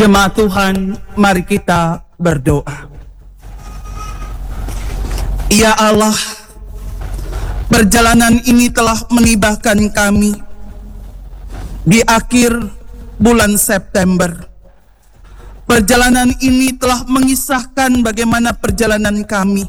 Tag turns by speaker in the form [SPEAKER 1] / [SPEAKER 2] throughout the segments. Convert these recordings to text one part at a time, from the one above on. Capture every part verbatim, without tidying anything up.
[SPEAKER 1] Jemaat Tuhan, mari kita berdoa. Ya Allah, perjalanan ini telah menibahkan kami di akhir bulan September. Perjalanan ini telah mengisahkan bagaimana perjalanan kami.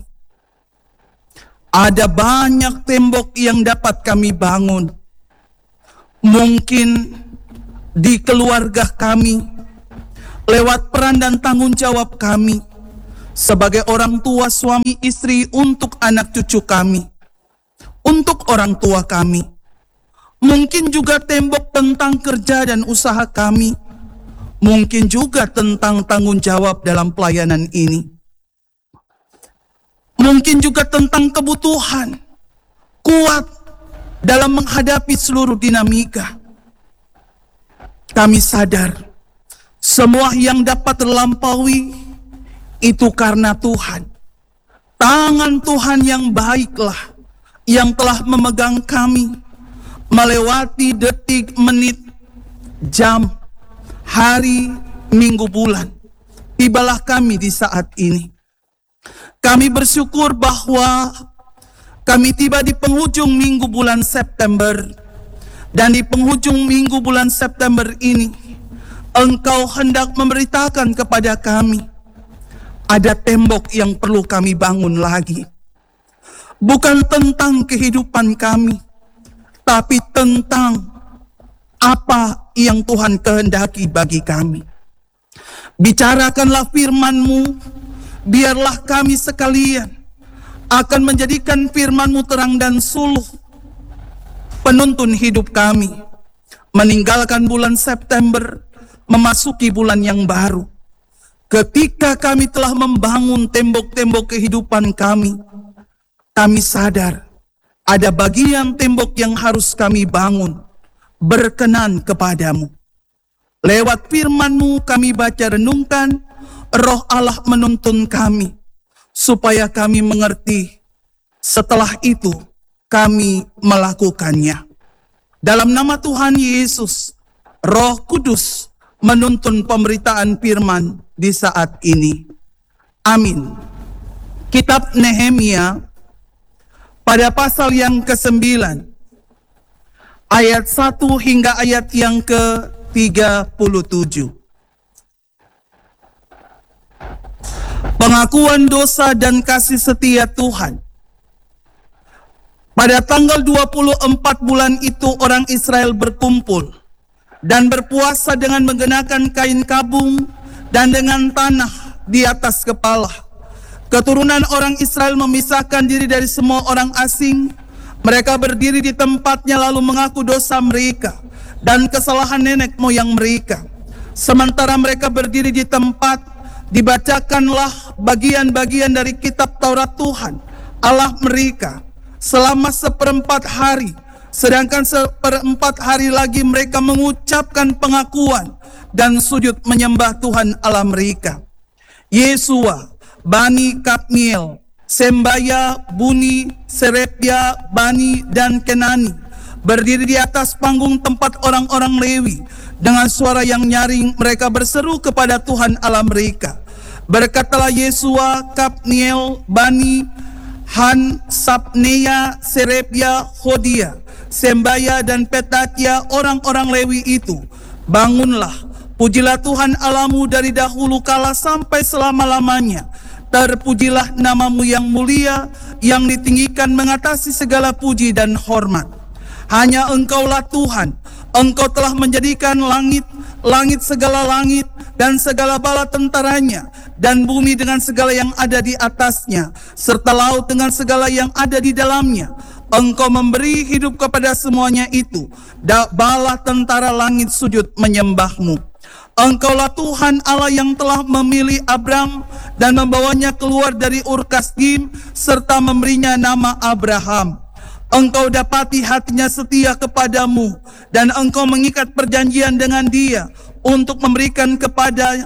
[SPEAKER 1] Ada banyak tembok yang dapat kami bangun. Mungkin di keluarga kami, lewat peran dan tanggung jawab kami sebagai orang tua, suami, istri untuk anak cucu kami, untuk orang tua kami. Mungkin juga tembok tentang kerja dan usaha kami. Mungkin juga tentang tanggung jawab dalam pelayanan ini. Mungkin juga tentang kebutuhan kuat dalam menghadapi seluruh dinamika. Kami sadar semua yang dapat terlampaui itu karena Tuhan. Tangan Tuhan yang baiklah yang telah memegang kami melewati detik, menit, jam, hari, minggu, bulan. Tibalah kami di saat ini. Kami bersyukur bahwa kami tiba di penghujung minggu bulan September. Dan di penghujung minggu bulan September ini, Engkau hendak memberitakan kepada kami, ada tembok yang perlu kami bangun lagi. Bukan tentang kehidupan kami, tapi tentang apa yang Tuhan kehendaki bagi kami. Bicarakanlah firman-Mu, biarlah kami sekalian akan menjadikan firman-Mu terang dan suluh, penuntun hidup kami, meninggalkan bulan September, memasuki bulan yang baru. Ketika kami telah membangun tembok-tembok kehidupan kami, kami sadar ada bagian tembok yang harus kami bangun, berkenan kepadamu. Lewat firman-Mu kami baca renungkan, Roh Allah menuntun kami, supaya kami mengerti. Setelah itu, kami melakukannya. Dalam nama Tuhan Yesus, Roh Kudus menuntun pemberitaan firman di saat ini. Amin. Kitab Nehemia pada pasal yang kesembilan, ayat satu hingga ayat yang ke tiga puluh tujuh. Pengakuan dosa dan kasih setia Tuhan. Pada tanggal dua puluh empat bulan itu orang Israel berkumpul dan berpuasa dengan mengenakan kain kabung dan dengan tanah di atas kepala. Keturunan orang Israel memisahkan diri dari semua orang asing. Mereka berdiri di tempatnya lalu mengaku dosa mereka dan kesalahan nenek moyang mereka. Sementara mereka berdiri di tempat, dibacakanlah bagian-bagian dari kitab Taurat Tuhan, Allah mereka, selama seperempat hari. Sedangkan seperempat hari lagi mereka mengucapkan pengakuan dan sujud menyembah Tuhan Allah mereka. Yesua, Bani Kadmiel, Sembaya, Buni, Serebia, Bani, dan Kenani berdiri di atas panggung tempat orang-orang Lewi. Dengan suara yang nyaring mereka berseru kepada Tuhan Allah mereka. Berkatalah Yesua, Kadmiel, Bani, Han, Sabneya, Serebia, Hodia, Sembaya, dan Petatia, orang-orang Lewi itu, bangunlah, pujilah Tuhan Allahmu dari dahulu kala sampai selama-lamanya. Terpujilah namamu yang mulia, yang ditinggikan mengatasi segala puji dan hormat. Hanya Engkaulah Tuhan. Engkau telah menjadikan langit, langit segala langit, dan segala bala tentaranya, dan bumi dengan segala yang ada di atasnya, serta laut dengan segala yang ada di dalamnya. Engkau memberi hidup kepada semuanya itu. Bala tentara langit sujud menyembahmu. Engkaulah Tuhan Allah yang telah memilih Abram dan membawanya keluar dari Ur Kasdim serta memberinya nama Abraham. Engkau dapati hatinya setia kepadamu dan engkau mengikat perjanjian dengan dia untuk memberikan kepada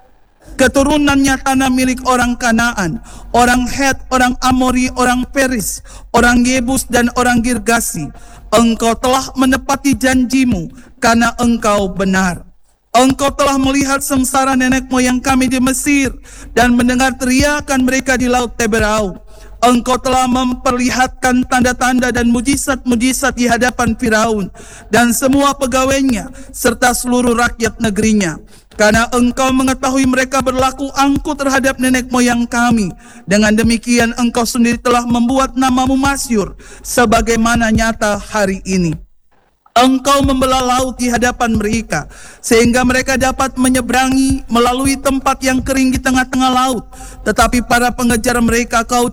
[SPEAKER 1] keturunannya tanah milik orang Kanaan, orang Het, orang Amori, orang Peris, orang Yebus, dan orang Girgasi. Engkau telah menepati janjimu karena engkau benar. Engkau telah melihat sengsara nenek moyang kami di Mesir dan mendengar teriakan mereka di Laut Teberau. Engkau telah memperlihatkan tanda-tanda dan mujizat-mujizat di hadapan Firaun dan semua pegawainya serta seluruh rakyat negerinya. Karena engkau mengetahui mereka berlaku angkuh terhadap nenek moyang kami. Dengan demikian engkau sendiri telah membuat namamu masyhur sebagaimana nyata hari ini. Engkau membelah laut di hadapan mereka, sehingga mereka dapat menyeberangi melalui tempat yang kering di tengah-tengah laut. Tetapi para pengejar mereka kau